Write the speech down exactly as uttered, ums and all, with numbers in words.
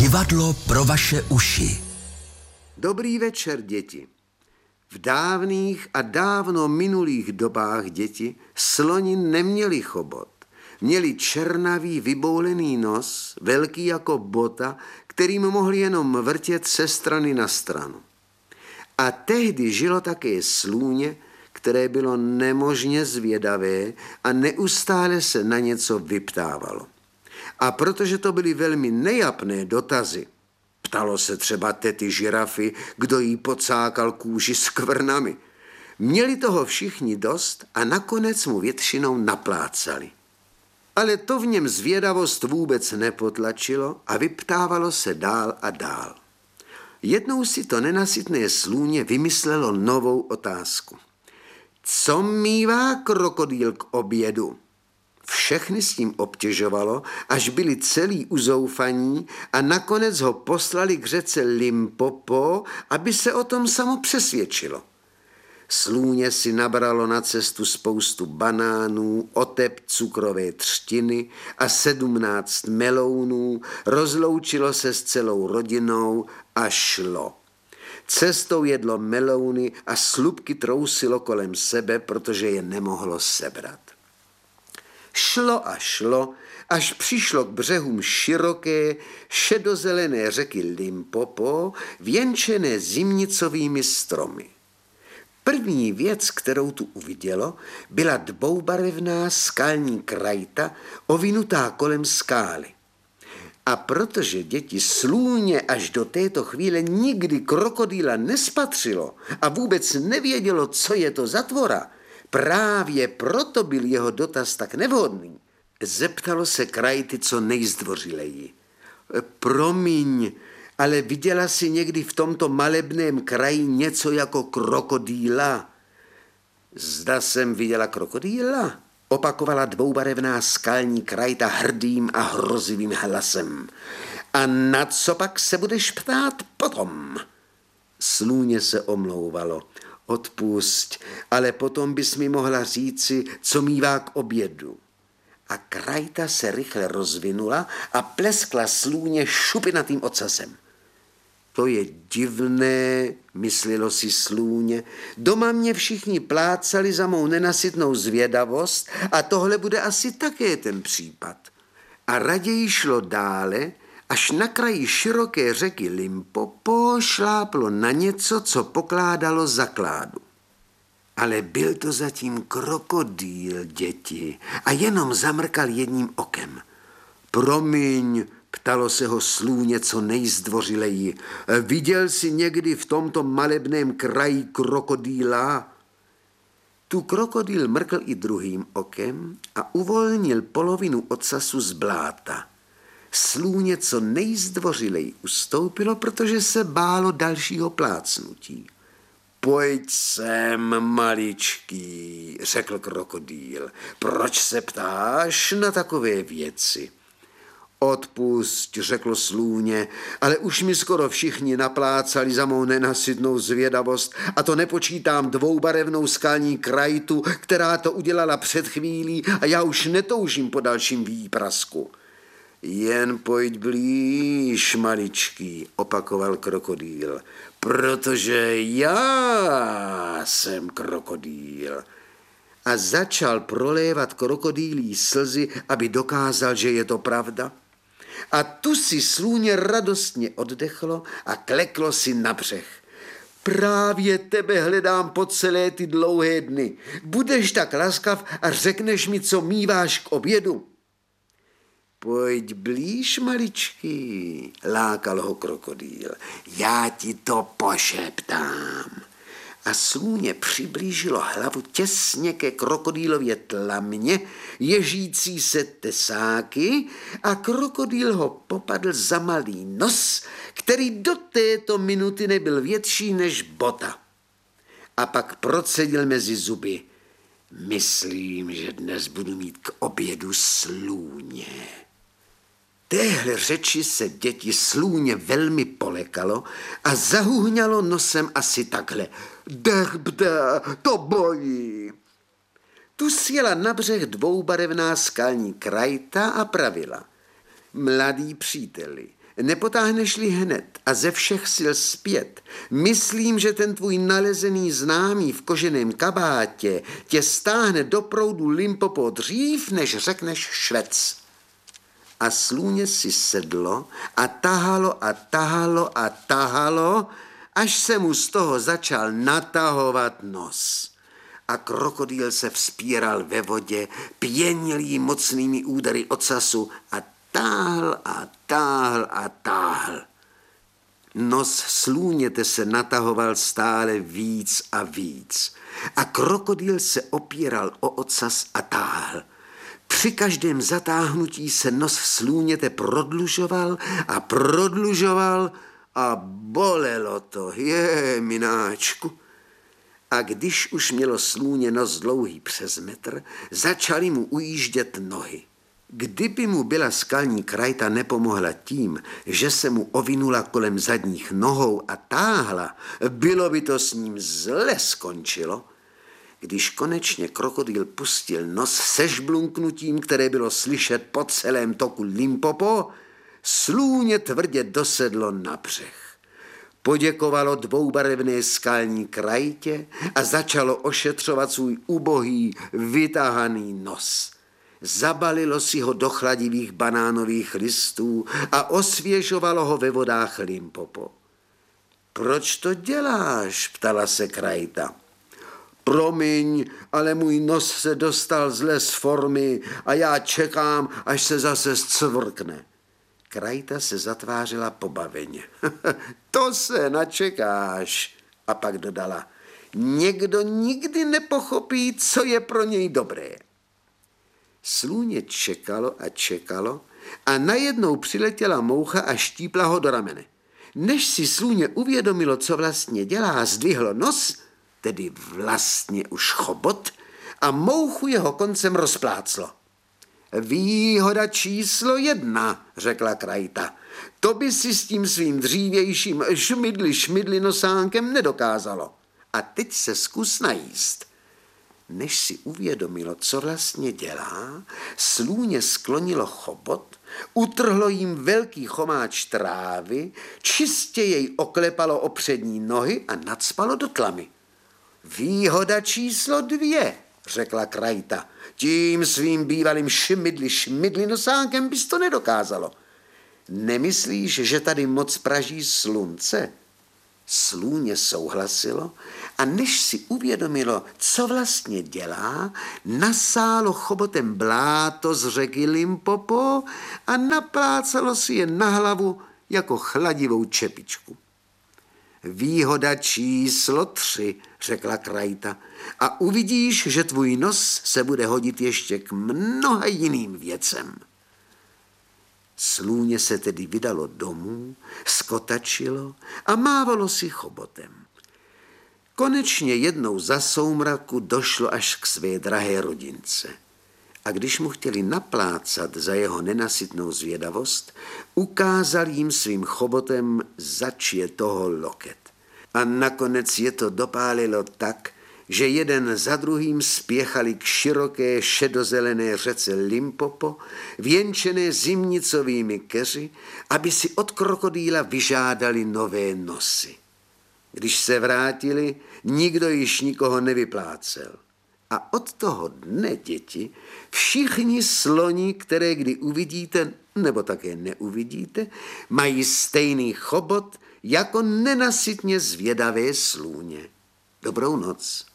Divadlo pro vaše uši. Dobrý večer, děti. V dávných a dávno minulých dobách děti sloni neměli chobot. Měli černavý vyboulený nos, velký jako bota, kterým mohli jenom vrtět se strany na stranu. A tehdy žilo také slůně, které bylo nemožně zvědavé a neustále se na něco vyptávalo. A protože to byly velmi nejapné dotazy, ptalo se třeba tety žirafy, kdo jí pocákal kůži s kvrnami. Měli toho všichni dost a nakonec mu většinou naplácali. Ale to v něm zvědavost vůbec nepotlačilo a vyptávalo se dál a dál. Jednou si to nenasytné slůně vymyslelo novou otázku. Co mívá krokodýl k obědu? Všechny s tím obtěžovalo, až byli celý uzoufaní a nakonec ho poslali k řece Limpopo, aby se o tom samo přesvědčilo. Slůně si nabralo na cestu spoustu banánů, otep cukrové třtiny a sedmnáct melounů, rozloučilo se s celou rodinou a šlo. Cestou jedlo melouny a slupky trousilo kolem sebe, protože je nemohlo sebrat. Šlo a šlo, až přišlo k břehům široké, šedozelené řeky Limpopo, věnčené zimnicovými stromy. První věc, kterou tu uvidělo, byla dvoubarevná skalní krajta, ovinutá kolem skály. A protože děti slůně až do této chvíle nikdy krokodýla nespatřilo a vůbec nevědělo, co je to za tvora, právě proto byl jeho dotaz tak nevhodný. Zeptalo se krajty co nejzdvořileji. Promiň, ale viděla jsi někdy v tomto malebném kraji něco jako krokodýla? Zda jsem viděla krokodýla? Opakovala dvoubarevná skalní krajta hrdým a hrozivým hlasem. A na co pak se budeš ptát potom? Slůně se omlouvalo. Odpusť, ale potom bys mi mohla říci, co mívá k obědu. A krajta se rychle rozvinula a pleskla slůně šupinatým ocasem. To je divné, myslelo si slůně. Doma mě všichni plácali za mou nenasytnou zvědavost a tohle bude asi také ten případ. A raději šlo dále, až na kraji široké řeky Limpopo šláplo na něco, co pokládalo zakládu. Ale byl to zatím krokodýl, děti, a jenom zamrkal jedním okem. Promiň, ptalo se ho slůně co nejzdvořileji. Viděl jsi někdy v tomto malebném kraji krokodýla? Tu krokodýl mrkl i druhým okem a uvolnil polovinu ocasu z bláta. Slůně co nejzdvořileji ustoupilo, protože se bálo dalšího plácnutí. Pojď sem, maličký, řekl krokodýl. Proč se ptáš na takové věci? Odpusť, řekl slůně, ale už mi skoro všichni naplácali za mou nenasytnou zvědavost a to nepočítám dvoubarevnou skalní krajtu, která to udělala před chvílí a já už netoužím po dalším výprasku. Jen pojď blíž, maličký, opakoval krokodýl, protože já jsem krokodýl. A začal prolévat krokodýlí slzy, aby dokázal, že je to pravda. A tu si slůně radostně oddechlo a kleklo si na břeh. Právě tebe hledám po celé ty dlouhé dny. Budeš tak laskav a řekneš mi, co míváš k obědu. Pojď blíž, maličký, lákal ho krokodýl. Já ti to pošeptám. A slůně přiblížilo hlavu těsně ke krokodýlově tlamě, ježící se tesáky a krokodýl ho popadl za malý nos, který do této minuty nebyl větší než bota. A pak procedil mezi zuby. Myslím, že dnes budu mít k obědu slůně. Téhle řeči se děti slůně velmi polekalo a zahuhňalo nosem asi takhle. Dech bde, to bolí. Tu sjela na břeh dvoubarevná skalní krajta a pravila. Mladý příteli, Nepotáhneš-li hned a ze všech sil zpět, myslím, že ten tvůj nalezený známý v koženém kabátě tě stáhne do proudu Limpopo dřív, než řekneš švec. A slůně si sedlo a tahalo a tahalo a tahalo, až se mu z toho začal natahovat nos. A krokodýl se vzpíral ve vodě, pěnil jí mocnými údery ocasu a táhl a táhl a táhl. Nos slůněte se natahoval stále víc a víc a krokodýl se opíral o ocas a táhl. Při každém zatáhnutí se nos slůněte prodlužoval a prodlužoval a bolelo to, je, mináčku. A když už mělo slůně nos dlouhý přes metr, začaly mu ujíždět nohy. Kdyby mu byla skalní krajta nepomohla tím, že se mu ovinula kolem zadních nohou a táhla, bylo by to s ním zle skončilo. Když konečně krokodýl pustil nos se žblunknutím, které bylo slyšet po celém toku Limpopo, slůně tvrdě dosedlo na břeh. Poděkovalo dvoubarevné skalní krajtě a začalo ošetřovat svůj ubohý, vytahaný nos. Zabalilo si ho do chladivých banánových listů a osvěžovalo ho ve vodách Limpopo. Proč to děláš? Ptala se krajta. Promiň, ale můj nos se dostal zle z formy a já čekám, až se zase zcvrkne. Krajta se zatvářila pobaveně. To se načekáš. A pak dodala, někdo nikdy nepochopí, co je pro něj dobré. Slůně čekalo a čekalo a najednou přiletěla moucha a štípla ho do ramene. Než si slůně uvědomilo, co vlastně dělá, zdvihlo nos, tedy vlastně už chobot, a mouchu jeho koncem rozpláclo. Výhoda číslo jedna, řekla krajta. To by si s tím svým dřívějším šmidli šmidli nosánkem nedokázalo. A teď se zkus najíst. Než si uvědomilo, co vlastně dělá, slůně sklonilo chobot, utrhlo jim velký chomáč trávy, čistě jej oklepalo o přední nohy a nacpalo do tlamy. Výhoda číslo dvě, řekla krajta. Tím svým bývalým šmidli šmidli nosánkem bys to nedokázalo. Nemyslíš, že tady moc praží slunce? Slůně souhlasilo a než si uvědomilo, co vlastně dělá, nasálo chobotem bláto z řeky Limpopo a naplácalo si je na hlavu jako chladivou čepičku. Výhoda číslo tři, řekla krajta, a uvidíš, že tvůj nos se bude hodit ještě k mnoha jiným věcem. Slůně se tedy vydalo domů, skotačilo a mávalo si chobotem. Konečně jednou za soumraku došlo až k své drahé rodince. A když mu chtěli naplácat za jeho nenasytnou zvědavost, ukázal jim svým chobotem, zač je toho loket. A nakonec je to dopálilo tak, že jeden za druhým spěchali k široké šedozelené řece Limpopo, věnčené zimnicovými keři, aby si od krokodýla vyžádali nové nosy. Když se vrátili, nikdo již nikoho nevyplácel. A od toho dne, děti, všichni sloni, které kdy uvidíte, nebo také neuvidíte, mají stejný chobot jako nenasytně zvědavé slůně. Dobrou noc.